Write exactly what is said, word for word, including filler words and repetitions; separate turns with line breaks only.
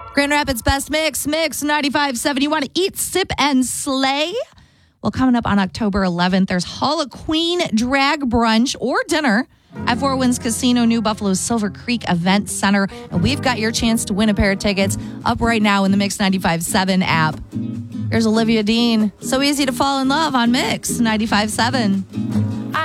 Grand Rapids Best Mix, Mix ninety-five point seven. You want to eat, sip, and slay? Well, coming up on October eleventh, there's Halloween drag brunch or dinner at Four Winds Casino, New Buffalo's Silver Creek Event Center. And we've got your chance to win a pair of tickets up right now in the Mix ninety-five point seven app. Here's Olivia Dean. So easy to fall in love on Mix ninety-five point seven.